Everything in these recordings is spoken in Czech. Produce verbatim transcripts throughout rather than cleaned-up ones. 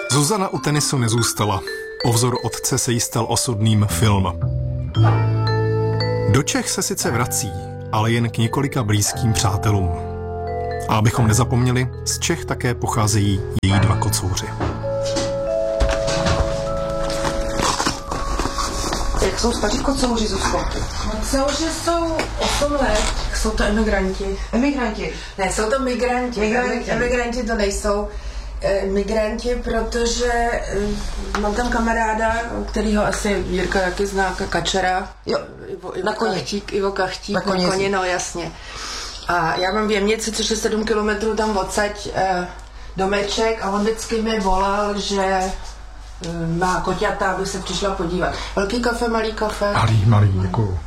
Zuzana u tenisu nezůstala. O vzor otce se jí stal osudným film. Do Čech se sice vrací, ale jen k několika blízkým přátelům. A abychom nezapomněli, z Čech také pocházejí její dva kocouři. Jak jsou staří kocouři, Zuzko? Kocouři jsou osm let. Jsou to emigranti. Emigranti? Ne, jsou to migranti. Migranti, emigranti to nejsou. E, migranti, protože e, mám tam kamaráda, kterýho asi Jirka taky zná, Kačera. Jo, Ivo, Ivo na koni. Kachtík, Ivo Kachtík, na koni, na koni, no jasně. A já mám v Jemnici, což je sedm kilometrů tam odsaď e, domeček a on vždycky mi volal, že e, má koťata, aby se přišla podívat. Velký kafe, malý kafe? Malý, malý, děkuju.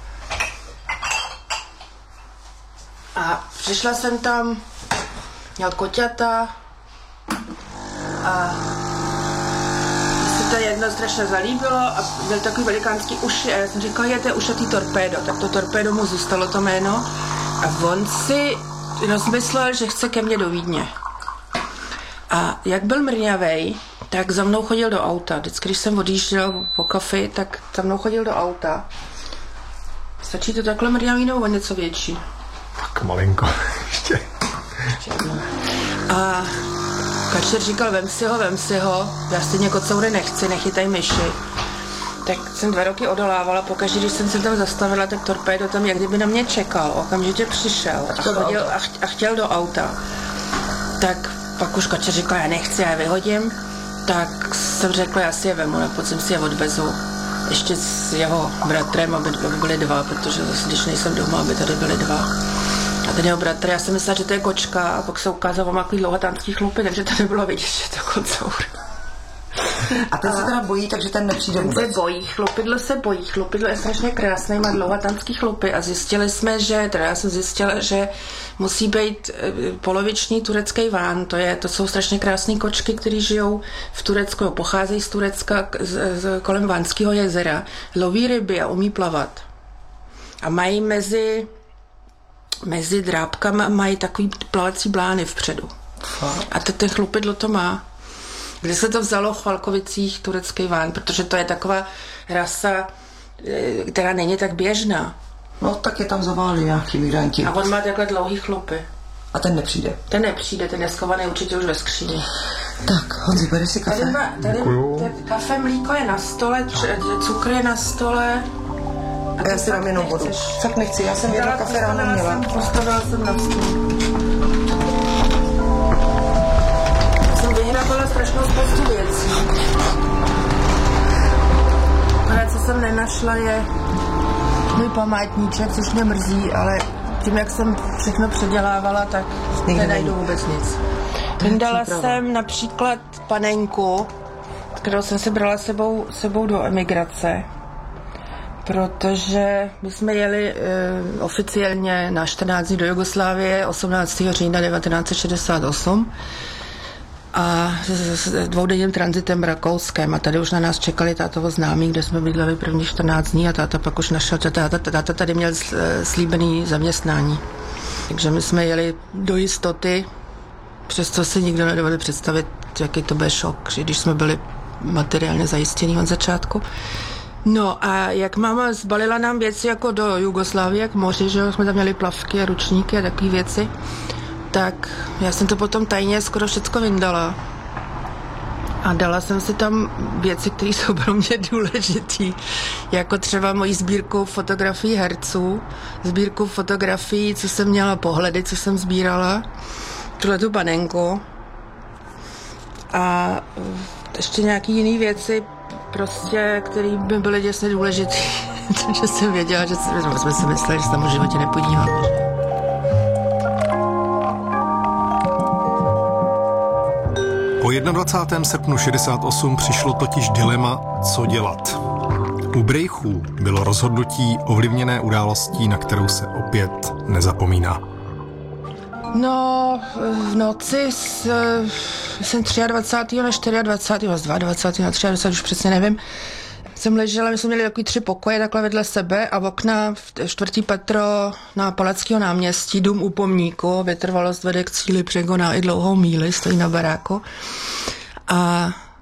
A přišla jsem tam, měl koťata a se to jedno strašně zalíbilo a měl takový velikánský uši a já jsem říkala, je to ušatý torpédo, tak to torpédo mu zůstalo to jméno a on si rozmyslel, že chce ke mně do Vídně. A jak byl mrňavej, tak za mnou chodil do auta. Vždycky, když jsem odjížděl po kafi, tak za mnou chodil do auta. Stačí to takhle mrňavý nebo něco větší? Tak malinko, ještě. A Kačer říkal, vem si ho, vem si ho, já stejně kocoury nechci, nechytaj myši. Tak jsem dva roky odolávala, pokaždé, když jsem se tam zastavila, tak torpédo tam jak kdyby na mě čekal, okamžitě přišel a, chodil a, ch- a chtěl do auta. Tak pak už Kačer říkal, já nechci, já je vyhodím, tak jsem řekla, já si je vemu, na podzim si je odvezu. Ještě s jeho bratrem, aby, aby byly dva, protože zase, když nejsem doma, aby tady byly dva. A ten jeho bratr, já jsem myslela, že to je kočka a pak se ukázalo, má takový dlouhatánský chlupy, takže to nebylo vidět, že to je kocour. A ten se teda bojí, takže ten nepřijde vůbec. Se bojí, chlupidlo se bojí, chlupidlo je strašně krásný, má dlouhatánský chlupy a zjistili jsme, že, teda já jsem zjistila, že musí být poloviční turecký ván, to, je, to jsou strašně krásné kočky, které žijou v Turecku, pocházejí z Turecka z, z, kolem Vánského jezera, loví ryby a umí plavat. A mají mezi mezi drápkama mají takový plavací blány vpředu. A to ten chlupidlo to má. Kde se to vzalo v Falkovicích, turecký ván, protože to je taková rasa, která není tak běžná. No tak je tam zaválí nějaký migranti. A on má takhle dlouhý chlupy. A ten nepřijde. Ten nepřijde, ten je schovaný určitě už ve skříni. Tak, Honzi, bere si kafe. Tady, má, tady, tady kafe, mlíko je na stole, cukr je na stole. A já si dám jenom vodu. Tak nechci, já jsem jedno kafe ráno měla. Postavila jsem na stůl. Jsem vyhrabala strašnou spoustu věcí. Akorát, co jsem nenašla, je můj památníček, což mě mrzí, ale tím, jak jsem všechno předělávala, tak nenajdu vůbec nic. Vyndala jsem například panenku, kterou jsem si brala sebou, sebou do emigrace. Protože my jsme jeli e, oficiálně na čtrnáct dní do Jugoslávie osmnáctého října devatenáct set šedesát osm a s, s dvoudenním tranzitem Rakouskem a tady už na nás čekali tátovo známí, kde jsme bydleli první čtrnáct dní a táta pak už našel, že táta, táta tady měl slíbený zaměstnání. Takže my jsme jeli do jistoty, přesto si nikdo nedovedl představit, jaký to byl šok, že když jsme byli materiálně zajistění od začátku. No a jak máma zbalila nám věci jako do Jugoslávie, jak moři, že jsme tam měli plavky a ručníky a takové věci, tak já jsem to potom tajně skoro všecko vyndala. A dala jsem si tam věci, které jsou pro mě důležitý, jako třeba moji sbírku fotografií herců, sbírku fotografií, co jsem měla, pohledy, co jsem sbírala, tuhletu panenku a ještě nějaký jiný věci, prostě, který by byly děsně důležitý. Takže jsem věděla, že jsme si mysleli, že se tam v životě nepodíváme. Po dvacátého prvního srpna šedesát osm přišlo totiž dilema, co dělat. U Brejchů bylo rozhodnutí ovlivněné událostí, na kterou se opět nezapomíná. No, v noci s, jsem dvacátého třetího na dvacátého čtvrtého z dvacátého dvacátého na dvacátého třetího už přesně nevím, jsem ležela, my jsme měli takový tři pokoje takhle vedle sebe a v okna v čtvrtý patro na Palackého náměstí, dům u pomníku, vytrvalost vede k cíli překoná i dlouhou míli, stojí na baráku. A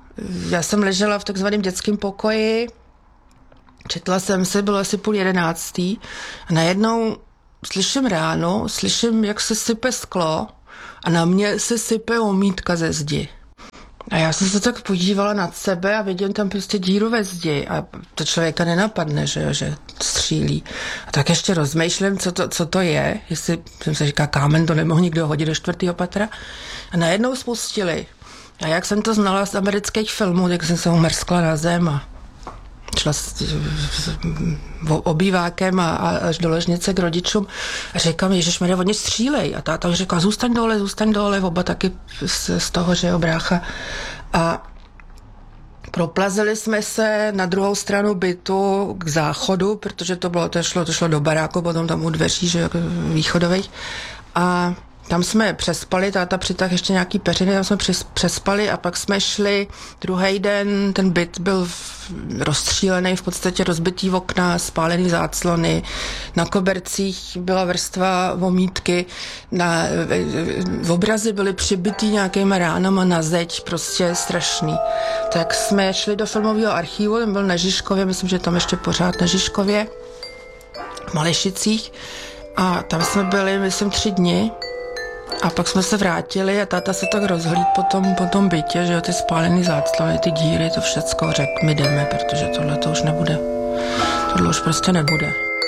já jsem ležela v takzvaném dětském pokoji, četla jsem se, bylo asi půl jedenáctý a najednou slyším ráno, slyším, jak se sype sklo a na mě se sype omítka ze zdi. A já jsem se tak podívala nad sebe a vidím tam prostě díru ve zdi a to člověka nenapadne, že jo, že střílí. A tak ještě rozmýšlím, co to, co to je, jestli jsem se říká, kámen to nemohl nikdo hodit do čtvrtého patra. A najednou spustili. A jak jsem to znala z amerických filmů, tak jsem se umrskla na zem a šla s, s, s obývákem a, a až do ložnice k rodičům a říkám, ježišmarja, oni střílej. A táta řekla, zůstaň dole, zůstaň dole, oba taky z, z toho, že jo, brácha. A proplazili jsme se na druhou stranu bytu k záchodu, protože to bylo, to šlo, to šlo do baráku, potom tam u dveří, že jo, východových. A tam jsme přespali, táta přitáhl ještě nějaký peřiny, tam jsme přespali a pak jsme šli druhý den, ten byt byl rozstřílený, v podstatě rozbitý okna, spálený záclony, na kobercích byla vrstva omítky, na, v obrazy byly přibitý nějakýma ránama na zeď, prostě strašný. Tak jsme šli do filmového archivu, ten byl na Žižkově, myslím, že tam ještě pořád na Žižkově, v Malešicích a tam jsme byli, myslím, tři dny. A pak jsme se vrátili a táta se tak rozhlíd po tom, po tom bytě, že jo, ty spálený záclony, ty díry, to všecko, řekl, my jdeme, protože tohle to už nebude. Tohle už prostě nebude.